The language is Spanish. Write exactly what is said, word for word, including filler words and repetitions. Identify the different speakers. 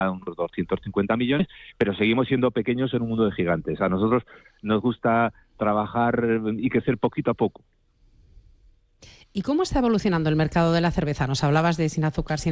Speaker 1: unos doscientos cincuenta millones, pero seguimos siendo pequeños en un mundo de gigantes. A nosotros nos gusta trabajar y crecer poquito a poco.
Speaker 2: ¿Y cómo está evolucionando el mercado de la cerveza? Nos hablabas de sin azúcar, sin